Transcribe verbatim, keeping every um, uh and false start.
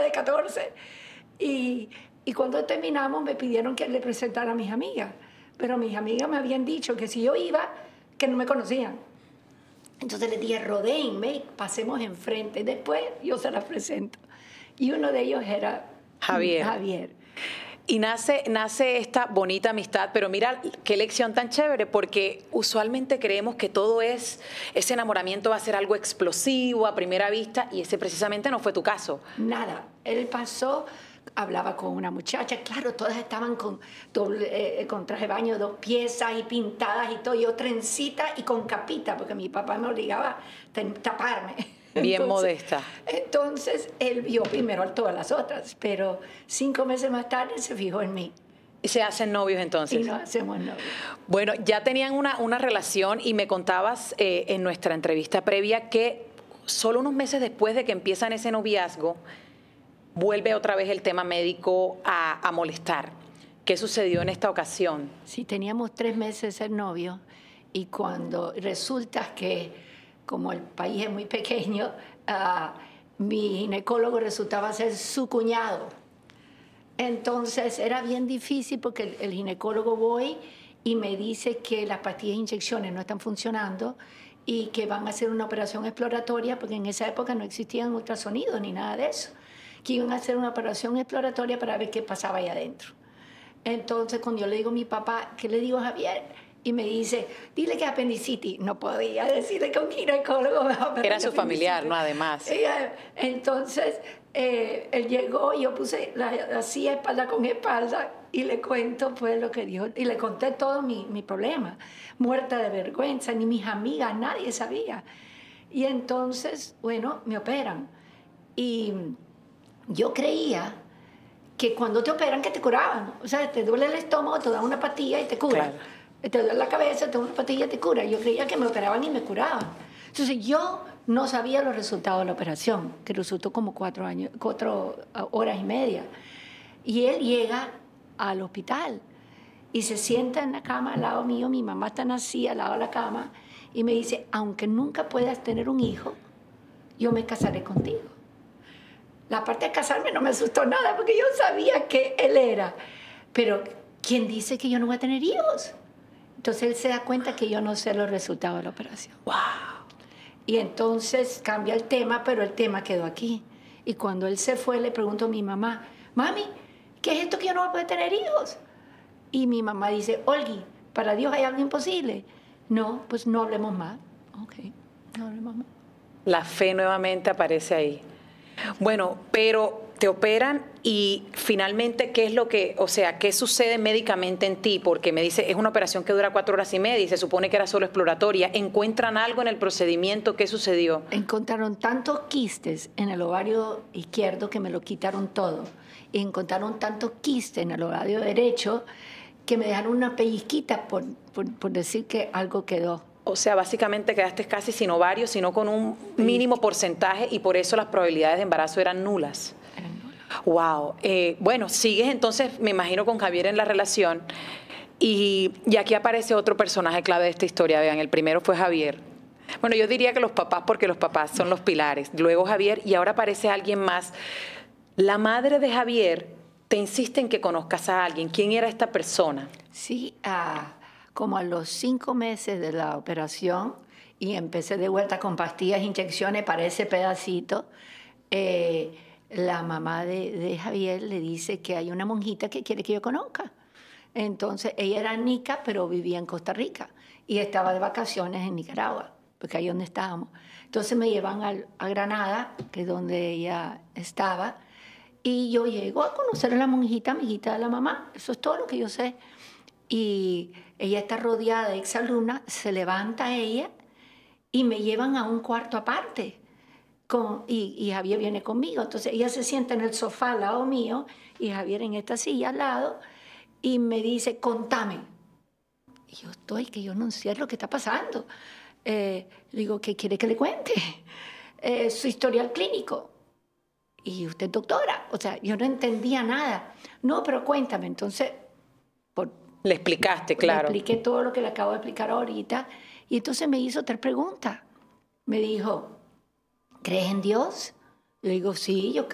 de catorce. Y, y cuando terminamos me pidieron que le presentara a mis amigas. Pero mis amigas me habían dicho que si yo iba, que no me conocían. Entonces les dije, rodéenme, pasemos enfrente. Después yo se las presento. Y uno de ellos era Javier. Javier. Y nace, nace esta bonita amistad, pero mira qué lección tan chévere, porque usualmente creemos que todo es, ese enamoramiento va a ser algo explosivo a primera vista, y ese precisamente no fue tu caso. Nada. Él pasó, hablaba con una muchacha, claro, todas estaban con, doble, eh, con traje de baño, dos piezas y pintadas y todo, yo trencita y con capita, porque mi papá me obligaba a taparme. Bien Entonces, modesta. Entonces, él vio primero a todas las otras, pero cinco meses más tarde se fijó en mí. ¿Y se hacen novios entonces? Y nos hacemos novios. Bueno, ya tenían una, una relación y me contabas eh, en nuestra entrevista previa que solo unos meses después de que empiezan ese noviazgo, vuelve otra vez el tema médico a, a molestar. ¿Qué sucedió en esta ocasión? Sí, teníamos tres meses de ser novios y cuando resulta que, como el país es muy pequeño, uh, mi ginecólogo resultaba ser su cuñado. Entonces era bien difícil porque el, el ginecólogo voy y me dice que las pastillas e inyecciones no están funcionando y que van a hacer una operación exploratoria, porque en esa época no existían ultrasonidos ni nada de eso, que iban a hacer una operación exploratoria para ver qué pasaba ahí adentro. Entonces cuando yo le digo a mi papá, ¿qué le digo a Javier? Y me dice, dile que es apendicitis. No podía decirle que un ginecólogo me va a operar. Era su familiar, ¿no? Además. Entonces, eh, él llegó y yo puse la, así espalda con espalda y le cuento pues lo que dijo. Y le conté todo mi, mi problema. Muerta de vergüenza, ni mis amigas, nadie sabía. Y entonces, bueno, me operan. Y yo creía que cuando te operan que te curaban. O sea, te duele el estómago, te dan una pastilla y te curan. Claro. Te duele la cabeza, te dan una pastilla y te cura. Yo creía que me operaban y me curaban. Entonces yo no sabía los resultados de la operación, que resultó como cuatro, años, cuatro horas y media. Y él llega al hospital y se sienta en la cama al lado mío, mi mamá está así al lado de la cama, y me dice, aunque nunca puedas tener un hijo, yo me casaré contigo. La parte de casarme no me asustó nada, porque yo sabía que él era. Pero, ¿quién dice que yo no voy a tener hijos? Entonces él se da cuenta que yo no sé los resultados de la operación. ¡Wow! Y entonces cambia el tema, pero el tema quedó aquí. Y cuando él se fue, le pregunto a mi mamá, mami, ¿qué es esto que yo no voy a poder tener hijos? Y mi mamá dice, Olgi, ¿para Dios hay algo imposible? No, pues no hablemos más. Ok, no hablemos más. La fe nuevamente aparece ahí. Bueno, pero te operan y finalmente, ¿qué es lo que, o sea, qué sucede médicamente en ti? Porque me dice, es una operación que dura cuatro horas y media y se supone que era solo exploratoria. ¿Encuentran algo en el procedimiento? ¿Qué sucedió? Encontraron tantos quistes en el ovario izquierdo que me lo quitaron todo. Y encontraron tantos quistes en el ovario derecho que me dejaron una pellizquita por, por, por decir que algo quedó. O sea, básicamente quedaste casi sin ovario, sino con un mínimo porcentaje y por eso las probabilidades de embarazo eran nulas. Eran nulas. Wow. Eh, bueno, sigues entonces, me imagino, con Javier en la relación y, y aquí aparece otro personaje clave de esta historia. Vean, el primero fue Javier. Bueno, yo diría que los papás, porque los papás son los pilares. Luego Javier y ahora aparece alguien más. La madre de Javier te insiste en que conozcas a alguien. ¿Quién era esta persona? Sí, ah... Uh... como a los cinco meses de la operación, y empecé de vuelta con pastillas, inyecciones para ese pedacito, eh, la mamá de, de Javier le dice que hay una monjita que quiere que yo conozca. Entonces, ella era nica, pero vivía en Costa Rica, y estaba de vacaciones en Nicaragua, porque ahí es donde estábamos. Entonces me llevan a, a Granada, que es donde ella estaba, y yo llego a conocer a la monjita, amiguita de la mamá. Eso es todo lo que yo sé. Y ella está rodeada de exalumnas, se levanta ella y me llevan a un cuarto aparte. Con, y, y Javier viene conmigo. Entonces ella se sienta en el sofá al lado mío y Javier en esta silla al lado y me dice, contame. Y yo estoy, que yo no sé lo que está pasando. Eh, le digo, ¿qué quiere que le cuente? Eh, su historial clínico. Y usted es doctora. O sea, yo no entendía nada. No, pero cuéntame. Entonces, por Le explicaste, claro. Le expliqué todo lo que le acabo de explicar ahorita. Y entonces me hizo tres preguntas. Me dijo, ¿crees en Dios? Le digo, sí, yo creo.